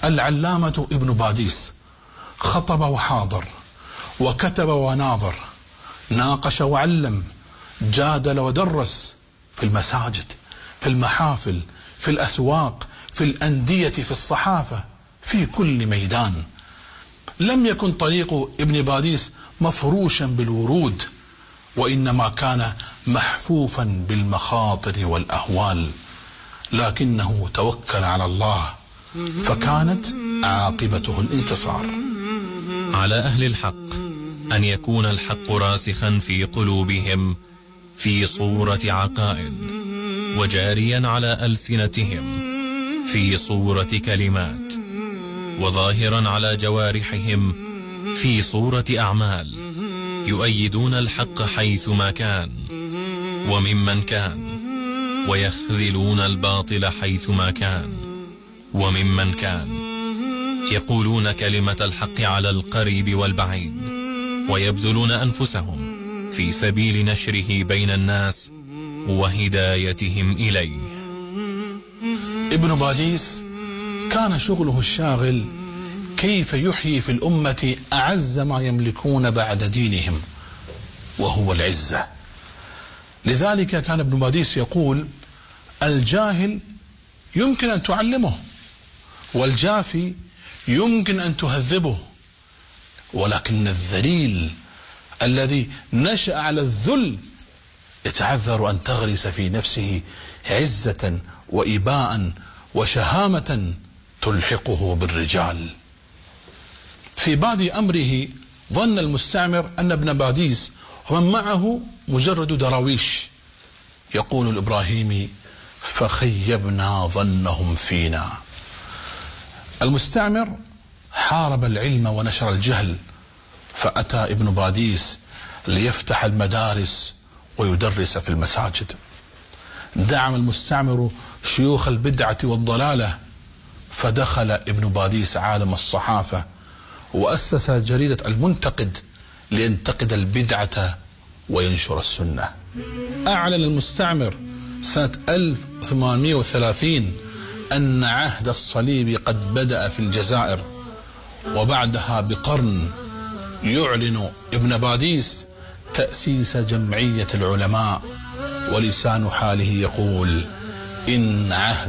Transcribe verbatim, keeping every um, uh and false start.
العلامة ابن باديس خطب وحاضر، وكتب وناظر، ناقش وعلم، جادل ودرس في المساجد، في المحافل، في الأسواق، في الأندية، في الصحافة، في كل ميدان. لم يكن طريق ابن باديس مفروشا بالورود، وإنما كان محفوفا بالمخاطر والأهوال، لكنه توكل على الله فكانت عاقبته الانتصار. على أهل الحق أن يكون الحق راسخا في قلوبهم في صورة عقائد، وجاريا على ألسنتهم في صورة كلمات، وظاهرا على جوارحهم في صورة أعمال، يؤيدون الحق حيثما كان وممن كان، ويخذلون الباطل حيثما كان وممن كان، يقولون كلمة الحق على القريب والبعيد، ويبذلون أنفسهم في سبيل نشره بين الناس وهدايتهم إليه. ابن باديس كان شغله الشاغل كيف يحيي في الأمة أعز ما يملكون بعد دينهم، وهو العزة. لذلك كان ابن باديس يقول: الجاهل يمكن أن تعلمه، والجافي يمكن أن تهذبه، ولكن الذليل الذي نشأ على الذل يتعذر أن تغرس في نفسه عزة وإباء وشهامة تلحقه بالرجال. في بعض أمره ظن المستعمر أن ابن باديس ومن معه مجرد دراويش. يقول الإبراهيمي: فخيبنا ظنهم فينا. المستعمر حارب العلم ونشر الجهل، فأتى ابن باديس ليفتح المدارس ويدرس في المساجد. دعم المستعمر شيوخ البدعة والضلالة، فدخل ابن باديس عالم الصحافة وأسس جريدة المنتقد لينتقد البدعة وينشر السنة. أعلن المستعمر سنة ألف وثمانمائة وثلاثين أن عهد الصليب قد بدأ في الجزائر، وبعدها بقرن يعلن ابن باديس تأسيس جمعية العلماء، ولسان حاله يقول: إن عهد